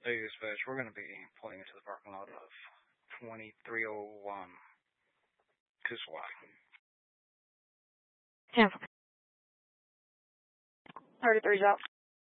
Hey, dispatch, we're going to be pulling into the parking lot of 2301 Kuswai. Yeah. 33's out.